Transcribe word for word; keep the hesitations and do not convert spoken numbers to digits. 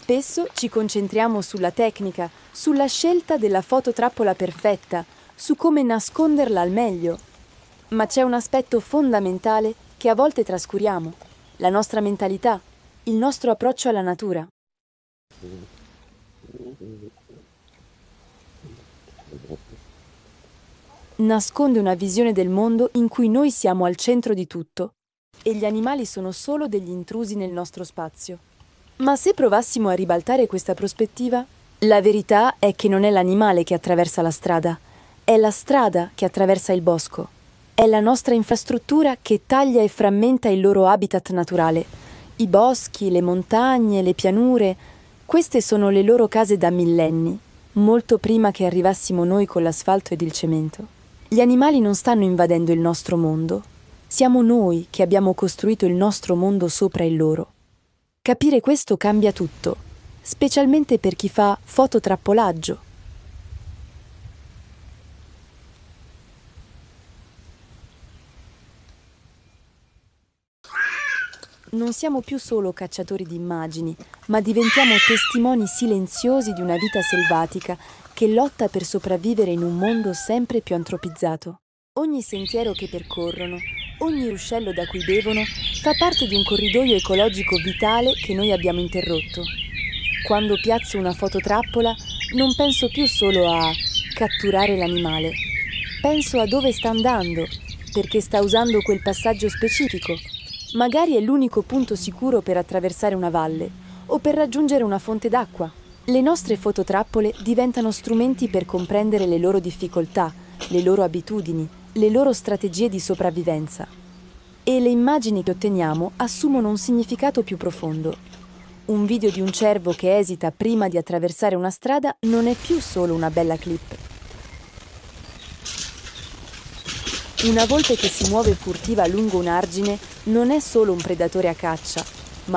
Spesso ci concentriamo sulla tecnica, sulla scelta della fototrappola perfetta, su come nasconderla al meglio. Ma c'è un aspetto fondamentale che a volte trascuriamo: la nostra mentalità, il nostro approccio alla natura. Nasconde una visione del mondo in cui noi siamo al centro di tutto e gli animali sono solo degli intrusi nel nostro spazio. Ma se provassimo a ribaltare questa prospettiva, la verità è che non è l'animale che attraversa la strada, è la strada che attraversa il bosco. È la nostra infrastruttura che taglia e frammenta il loro habitat naturale. I boschi, le montagne, le pianure, queste sono le loro case da millenni, molto prima che arrivassimo noi con l'asfalto ed il cemento. Gli animali non stanno invadendo il nostro mondo. Siamo noi che abbiamo costruito il nostro mondo sopra il loro. Capire questo cambia tutto, specialmente per chi fa fototrappolaggio. Non siamo più solo cacciatori di immagini, ma diventiamo testimoni silenziosi di una vita selvatica che lotta per sopravvivere in un mondo sempre più antropizzato. Ogni sentiero che percorrono, ogni ruscello da cui bevono, fa parte di un corridoio ecologico vitale che noi abbiamo interrotto. Quando piazzo una fototrappola, non penso più solo a catturare l'animale. Penso a dove sta andando, perché sta usando quel passaggio specifico. Magari è l'unico punto sicuro per attraversare una valle o per raggiungere una fonte d'acqua. Le nostre fototrappole diventano strumenti per comprendere le loro difficoltà, le loro abitudini, le loro strategie di sopravvivenza. E le immagini che otteniamo assumono un significato più profondo. Un video di un cervo che esita prima di attraversare una strada non è più solo una bella clip. Una volpe che si muove furtiva lungo un argine non è solo un predatore a caccia,